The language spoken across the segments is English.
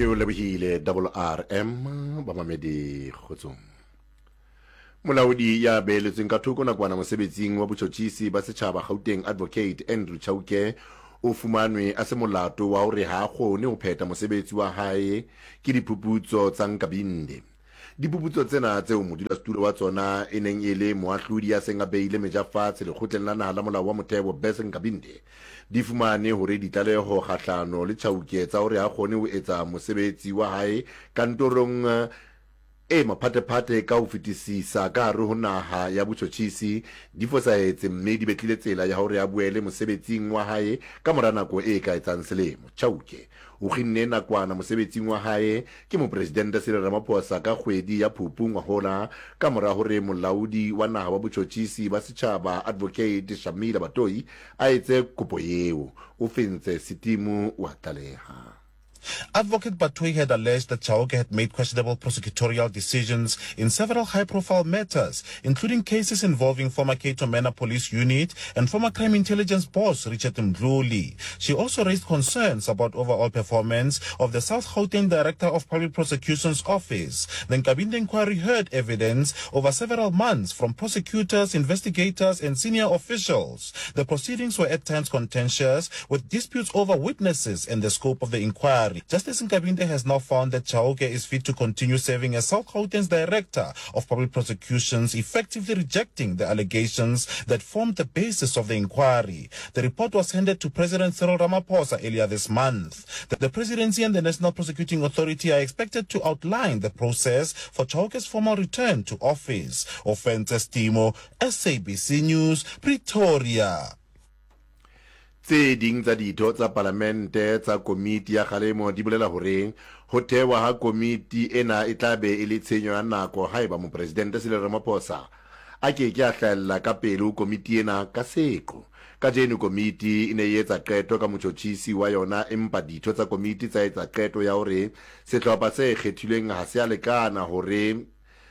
ke o lebogile WRM bamamedi kgotsong. Molaodi ya beeletsweng ka thoko nakwana mosebetsing wa botjhotjhisi ba setjhaba Gauteng Advocate Andrew Chauke o fumanwe a se molato wa hore ha kgone ho pheta mosebetsi wa hae ke diphuputso tsa Nkabinde. Diphuputso tsena tseo modulasetulo wa tsona e neng e le moahlodi ya seng a beile meja fatshe lekgotleng la naha la molao wa motheo Bese Nkabinde di fumane hore ditlaleho kgahlano le Chauke tsa hore ha kgone ho etsa mosebetsi wa hae kantorong e maphatephate ka ho fetisisa ka hare ho naha ya botjhotjhisi di fosahetse mme di betlile tsela ya hore a boele mosebetsing wa hae ka mora nako e ka etsang selemo. Chauke o kginne nakwana mosebetsing wa hae ke mopresidente Cyril Ramaphosa ka kgwedi ya Phupu ngwahola ka mora hore molaodi wa naha wa botjhotjhisi ba setjhaba Advocate Shamila Batoyi a etse kopo eo. O fentse setimo wa tlaleha. Advocate Batoyi had alleged that Chauke had made questionable prosecutorial decisions in several high-profile matters, including cases involving former Cato Manor Police Unit and former crime intelligence boss Richard Mdluli. She also raised concerns about overall performance of the South Gauteng Director of Public Prosecution's Office. The Nkabinde inquiry heard evidence over several months from prosecutors, investigators, and senior officials. The proceedings were at times contentious, with disputes over witnesses and the scope of the inquiry. Justice Nkabinde has now found that Chauke is fit to continue serving as South Gauteng's Director of Public Prosecutions, effectively rejecting the allegations that formed the basis of the inquiry. The report was handed to President Cyril Ramaphosa earlier this month. The Presidency and the National Prosecuting Authority are expected to outline the process for Chauke's formal return to office. Offenses Timo, SABC News, Pretoria. Tse ding tsa ditho tsa parlamente tsa komiti ya kgalemo di bolela hore ho thewa ha komiti ena e tla be e le tshenyo ya nako haeba mopresidente Cyril Ramaphosa a ke a hlahella ka pele komiti ena ka seko. Ka jeno komiti e ne e etsa qeto ka motjhotjhisi wa yona empa ditho tsa komiti tsa etsa qeto ya hore sehlopha se kgethilweng ha se a lekana hore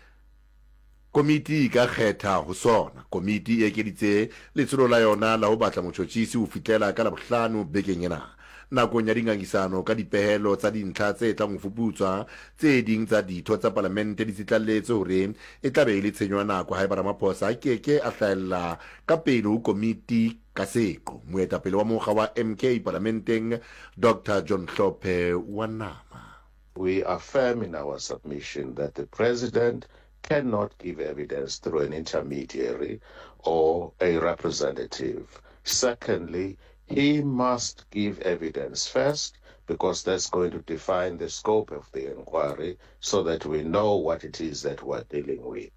komiti ka kgetha ho sona. Komiti e ekeditse letsholo la yona la ho batla motjhotjhisi ho fitlela ka Labohlano bekeng ena. Nakong ya dingangisano ka dipehelo tsa dintlha tse tlang ho fuputswa, tse ding tsa ditho tsa parlamente di tsitlaletse hore e tla be e le tshenyo ya nako haeba Ramaphosa a keke a hlahella ka pele ho komiti ka seko. Moetapele wa mokga wa MK parlamenteng Dr. John Hlophe wa Nama. We affirm in our submission that the President cannot give evidence through an intermediary or a representative. Secondly, he must give evidence first, because that's going to define the scope of the inquiry so that we know what it is that we're dealing with.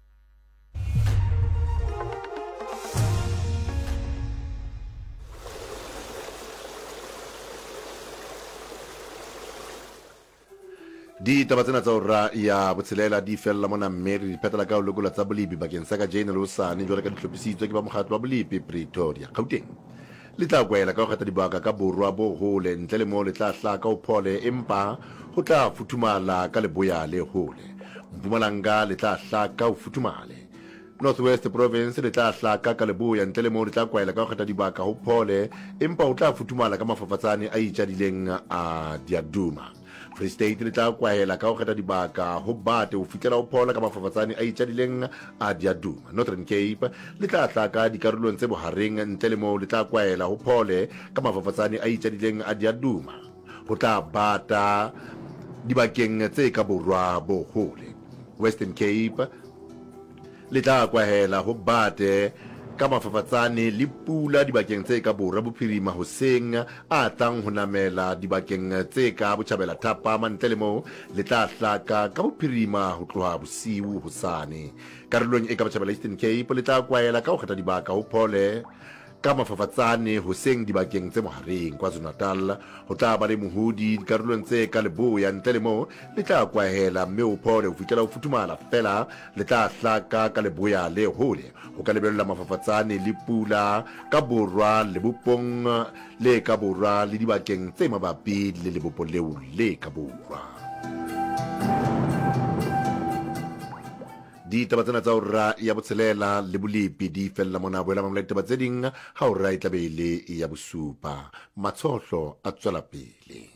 Di taba tsena tsa hora ya botshelela di fella mona mme re di phetela ka ho lekola tsa bolipi bakeng sa ka jene le hosane jwale ka dihlophisitswe ke ba mokgatlo wa bolipi Pretoria. Gauteng le tla kwaela ka ho kgetha dibaka ka borwa bo hole ntle le mo le tla hla ka ho phole empa ho tla futhumala ka leboya le hole. Mpumalanga le tla hla ka ho futhumale. Northwest Province le tla hla ka leboya ntle le mo le tla kwaela ka ho kgetha dibaka ho phole empa ho tla futhumala ka mafafatsane a itjadileng a Diaduma. Free State le tla kwaela ka ho kgetha dibaka ho bate ho fitlela ho phola ka mafafatsane a itjadileng a Diaduma. Northern Cape le tla hla ka dikarolong tse bohareng ntle le mo le tla kwaela ho phole ka mafafatsane a itjadileng a Diaduma. Ho tla bata dibakeng tse ka borwa bo hole. Western Cape le tla kwaela ho bate ka mafafatsane le pula dibakeng tse ka borwa bophirima hoseng a tlang ho namela dibakeng tse ka Botjhabela Thapa ntle le mo le tla hlaka ka bophirima ho tloha bosiu hosane. Karolong e ka Botjhabela Eastern Cape le tla kwaela ka ho kgetha dibaka ho phole ka mafafatsane hoseng dibakeng tse mohareng. KwaZulu-Natal ho tla ba le mohudi dikarolong tse ka leboya ntle le mo le tla kwahela mme ho phole ho fitlela ho futhumala fela le tla hlaka ka leboya le hole ho ka lebella mafafatsane le pula ka borwa le bopong le ka borwa le dibakeng tse mabapi le lebopo leo le ka borwa. Di taba tsena tsa hora ya botshelela le bolipi di fella mona boela mamela ditaba tse ding ha hora e tla be e le ya bosupa. Matshohlo a tswela pele.